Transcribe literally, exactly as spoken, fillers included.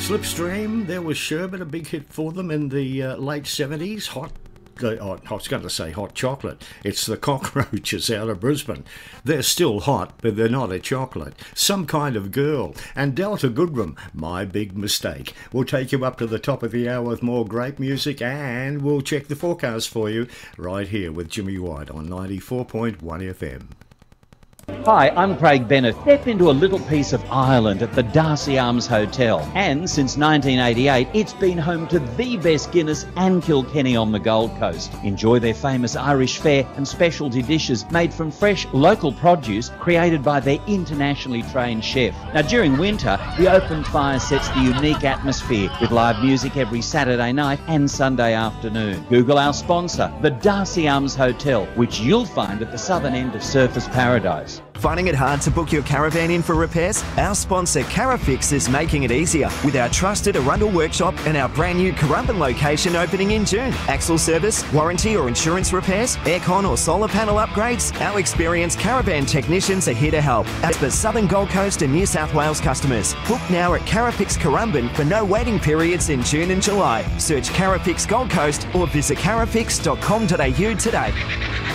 Slipstream, there was Sherbet, a big hit for them in the uh, late seventies. Hot, uh, oh, I was going to say hot chocolate. It's the Cockroaches out of Brisbane. They're still hot, but they're not a chocolate. Some Kind of Girl. And Delta Goodrem, My Big Mistake. We'll take you up to the top of the hour with more great music, and we'll check the forecast for you right here with Jimmy White on ninety-four point one F M. Hi, I'm Craig Bennett. Step into a little piece of Ireland at the Darcy Arms Hotel. And since nineteen eighty-eight, it's been home to the best Guinness and Kilkenny on the Gold Coast. Enjoy their famous Irish fare and specialty dishes made from fresh local produce created by their internationally trained chef. Now, during winter, the open fire sets the unique atmosphere with live music every Saturday night and Sunday afternoon. Google our sponsor, the Darcy Arms Hotel, which you'll find at the southern end of Surfers Paradise. Finding it hard to book your caravan in for repairs? Our sponsor Carafix is making it easier with our trusted Arundel workshop and our brand new Currumbin location opening in June. Axle service, warranty or insurance repairs, aircon or solar panel upgrades? Our experienced caravan technicians are here to help. As for Southern Gold Coast and New South Wales customers, book now at Carafix Currumbin for no waiting periods in June and July. Search Carafix Gold Coast or visit carafix dot com dot a u today.